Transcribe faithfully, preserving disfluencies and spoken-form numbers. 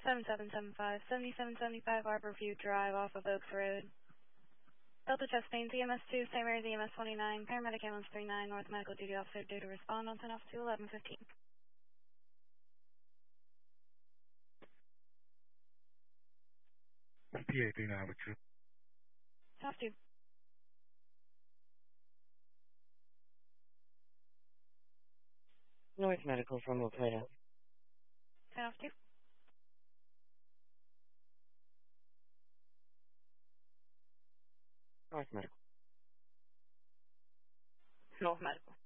seven seven seven five, seventy-seven seventy-five Arborview Drive off of Oaks Road. Delta Chest Pains, E M S two, Saint Mary's E M S twenty-nine, Paramedic Ambulance thirty-nine, North Medical Duty Officer due to respond on ten off two eleven fifteen. P A thirty-nine with you. ten off two. North Medical from La Plata. ten off two. North Medical. North Medical.